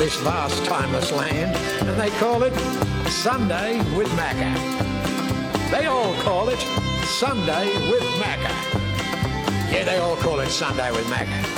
this vast timeless land, and they call it Sunday with Macca. They all call it Sunday with Macca. Yeah, they all call it Sunday with Macca.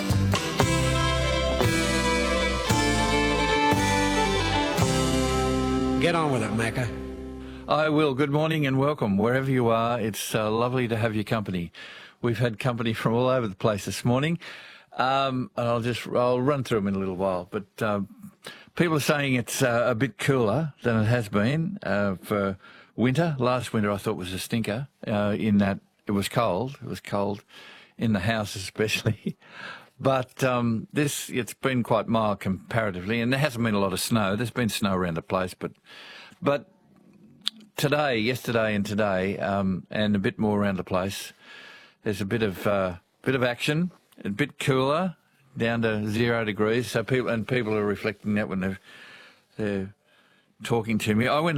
Get on with it, Macca. I will. Good morning and welcome. Wherever you are, it's lovely to have your company. We've had company from all over the place this morning, and I'll run through them in a little while. But people are saying it's a bit cooler than it has been for winter. Last winter I thought was a stinker in that it was cold. It was cold in the house especially. But it's been quite mild comparatively, and there hasn't been a lot of snow. There's been snow around the place, but today, yesterday, and today, and a bit more around the place, there's a bit of action, a bit cooler, down to 0 degrees. So people are reflecting that when they're talking to me. I went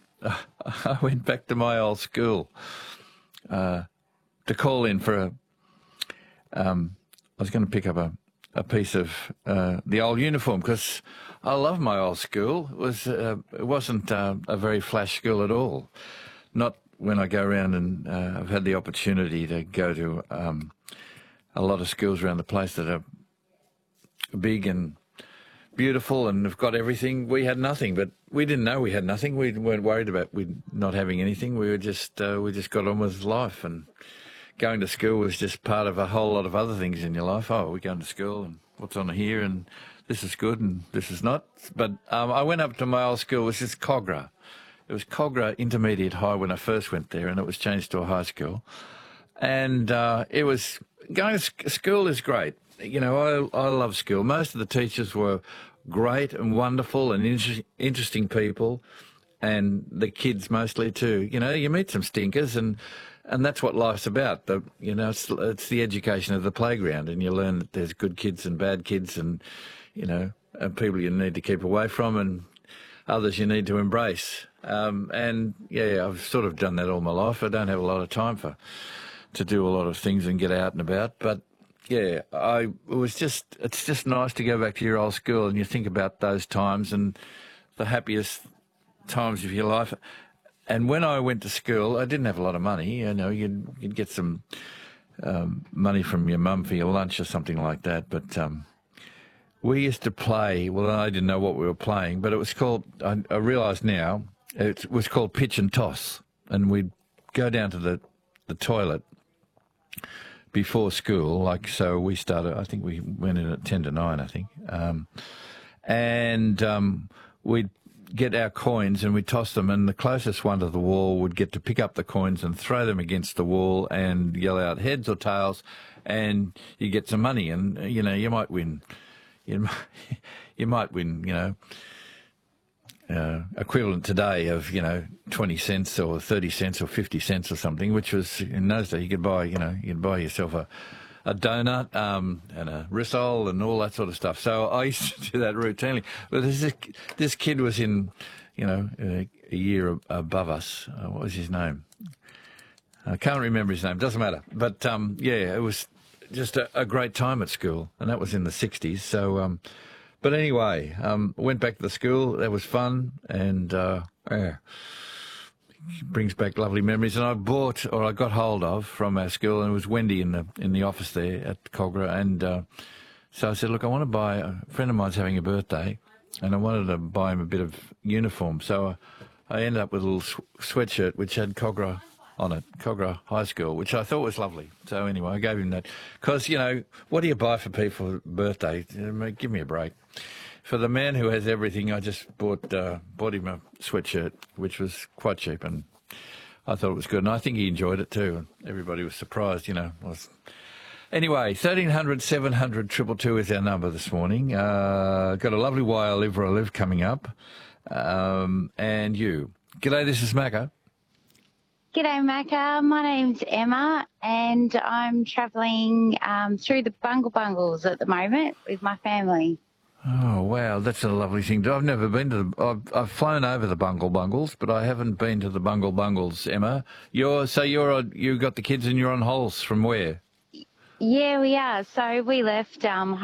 back to my old school to call in for I was going to pick up a piece of the old uniform because I love my old school. It wasn't a very flash school at all. Not when I go around, and I've had the opportunity to go to a lot of schools around the place that are big and beautiful and have got everything. We had nothing, but we didn't know we had nothing. We weren't worried about not having anything. We just got on with life, and going to school was just part of a whole lot of other things in your life. Oh, we're going to school, and what's on here, and this is good, and this is not. But I went up to my old school, which is Kogarah. It was Kogarah Intermediate High when I first went there, and it was changed to a high school. And it was going to school is great. You know, I love school. Most of the teachers were great and wonderful and interesting people, and the kids mostly too. You know, you meet some stinkers, and that's what life's about. It's the education of the playground, and you learn that there's good kids and bad kids, and people you need to keep away from, and others you need to embrace. I've sort of done that all my life. I don't have a lot of time to do a lot of things and get out and about, but yeah, it's just nice to go back to your old school, and you think about those times and the happiest times of your life. And when I went to school, I didn't have a lot of money. You know, you'd get some money from your mum for your lunch or something like that. But we used to play. Well, I didn't know what we were playing, but it was called. I realise now it was called pitch and toss. And we'd go down to the toilet before school. Like, so we started. I think we went in at 10 to 9. I think, we'd get our coins and we'd toss them, and the closest one to the wall would get to pick up the coins and throw them against the wall and yell out heads or tails, and you get some money, and you might win. You might win. Equivalent today of 20 cents or 30 cents or 50 cents or something, which was in those days you could buy yourself a donut and a risol and all that sort of stuff. So I used to do that routinely. But this kid was in, a year above us. What was his name? I can't remember his name. Doesn't matter. But it was just a great time at school, and that was in the 60s. So, but anyway, went back to the school. That was fun, and brings back lovely memories. And I got hold of from our school, and it was Wendy in the office there at Kogarah, and so I said, look, I want to buy, a friend of mine's having a birthday, and I wanted to buy him a bit of uniform. So I ended up with a little sweatshirt which had Kogarah on it, Kogarah High School, which I thought was lovely. So anyway, I gave him that, because what do you buy for people for birthday? Give me a break. For the man who has everything, I just bought him a sweatshirt, which was quite cheap, and I thought it was good. And I think he enjoyed it too, and everybody was surprised, Anyway, 1300 700 222 is our number this morning. Got a lovely Why I Live Where I Live coming up. And you. G'day, this is Macca. G'day, Macca. My name's Emma, and I'm travelling through the Bungle Bungles at the moment with my family. Oh, wow, that's a lovely thing. I've never been to I've flown over the Bungle Bungles, but I haven't been to the Bungle Bungles, Emma. You got the kids and you're on Holes from where? Yeah, we are. So we left